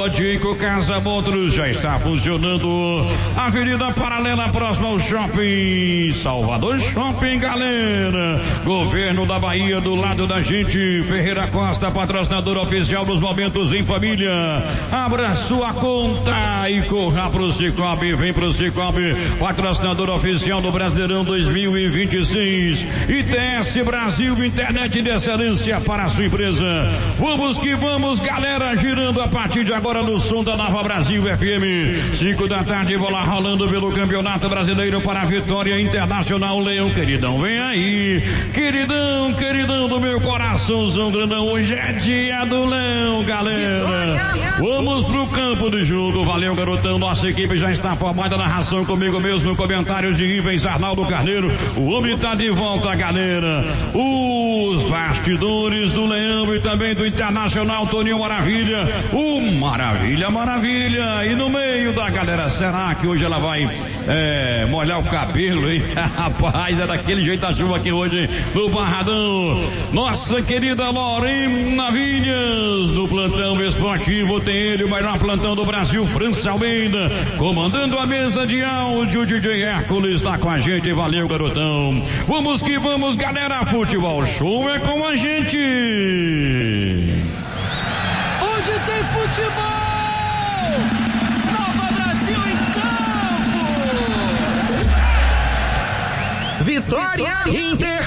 Lodico Casa Motors já está funcionando. Avenida Paralela, próxima ao Shopping Salvador Shopping, galera. Governo da Bahia, do lado da gente. Ferreira Costa, patrocinador oficial dos Momentos em Família. Abra sua conta e corra pro Cicobi. Vem pro Cicobi, patrocinador oficial do Brasileirão 2026. ITS Brasil, internet de excelência para a sua empresa. Vamos que vamos, galera, girando a partir de agora no som da Nova Brasil FM. 5 da tarde, bola rolando pelo Campeonato Brasileiro para a Vitória Internacional. Leão, queridão, vem aí. Queridão, queridão do meu coraçãozão grandão. Hoje é dia do Leão, galera. Vamos pro campo de jogo. Valeu, garotão. Nossa equipe já está formada. Narração comigo mesmo. Comentários de Ivens Arnaldo Carneiro. O homem tá de volta, galera. Os bastidores do Leão e também do Internacional, Toninho Maravilha. O Maravilha, Maravilha. E no meio da galera, será que hoje ela vai molhar o cabelo, hein? Rapaz, é daquele jeito a chuva aqui hoje no Barradão. Nossa querida Lorena Vinhas, no plantão esportivo, tem ele, o melhor plantão do Brasil, França Almeida, comandando a mesa de áudio. DJ Hércules está com a gente. Valeu, garotão. Vamos que vamos, galera. Futebol Show é com a gente. Onde tem futebol, Nova Brasil em campo. Vitória Inter.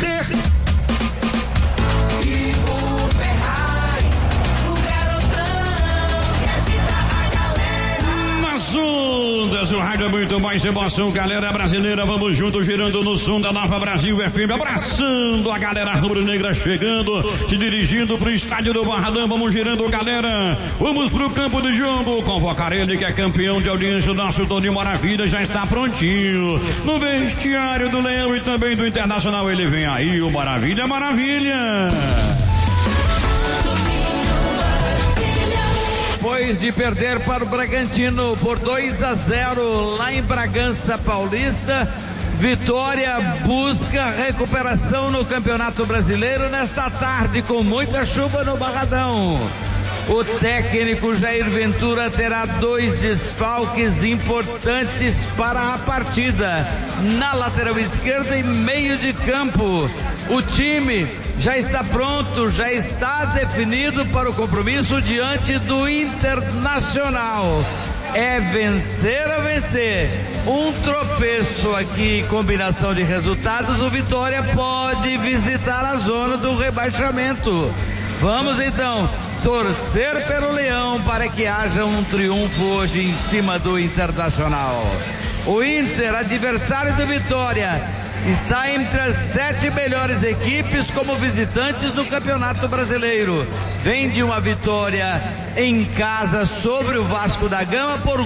Ondas, o rádio é muito mais emoção, galera brasileira. Vamos juntos, girando no som da Nova Brasil FM, abraçando a galera rubro-negra, chegando, se dirigindo pro estádio do Barradão. Vamos girando, galera. Vamos pro campo de jogo. Convocar ele, que é campeão de audiência, o nosso Toninho Maravilha, já está prontinho no vestiário do Leão e também do Internacional. Ele vem aí, o Maravilha, Maravilha. Depois de perder para o Bragantino por 2-0 lá em Bragança Paulista, Vitória busca recuperação no Campeonato Brasileiro nesta tarde com muita chuva no Barradão. O técnico Jair Ventura terá 2 desfalques importantes para a partida. Na lateral esquerda e meio de campo, o time já está pronto, já está definido para o compromisso diante do Internacional. É vencer a vencer. Um tropeço aqui, combinação de resultados, o Vitória pode visitar a zona do rebaixamento. Vamos então torcer pelo Leão para que haja um triunfo hoje em cima do Internacional. O Inter, adversário do Vitória, está entre as 7 melhores equipes como visitantes do Campeonato Brasileiro. Vem de uma vitória em casa sobre o Vasco da Gama por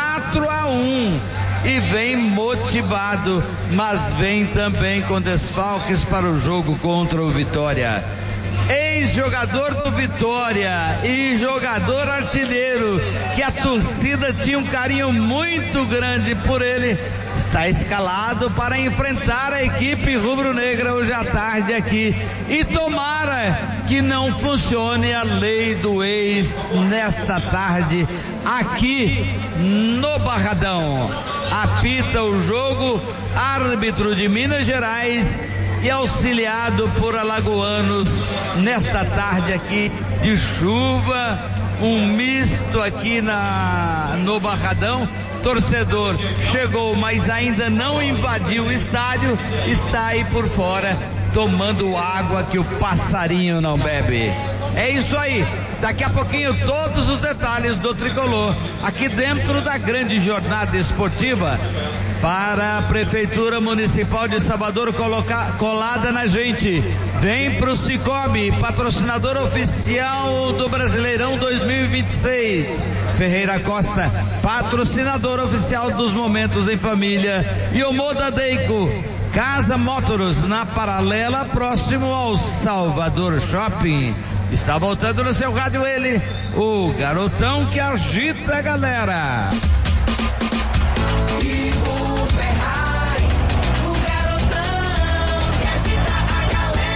4-1 e vem motivado, mas vem também com desfalques para o jogo contra o Vitória. Ex-jogador do Vitória e jogador artilheiro, que a torcida tinha um carinho muito grande por ele, está escalado para enfrentar a equipe rubro-negra hoje à tarde aqui. E tomara que não funcione a lei do ex nesta tarde aqui no Barradão. Apita o jogo árbitro de Minas Gerais e auxiliado por alagoanos nesta tarde aqui de chuva, um misto aqui no Barradão. Torcedor chegou, mas ainda não invadiu o estádio, está aí por fora tomando água que o passarinho não bebe. É isso aí, daqui a pouquinho todos os detalhes do tricolor aqui dentro da grande jornada esportiva para a Prefeitura Municipal de Salvador colada na gente. Vem pro Cicobi, patrocinador oficial do Brasileirão 2026. Ferreira Costa, patrocinador oficial dos Momentos em Família. E o Moda Deico, Casa Motors, na Paralela, próximo ao Salvador Shopping. Está voltando no seu rádio ele, o garotão que agita a galera.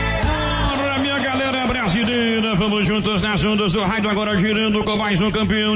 Brasileira, vamos juntos nas ondas do rádio, agora girando com mais um campeão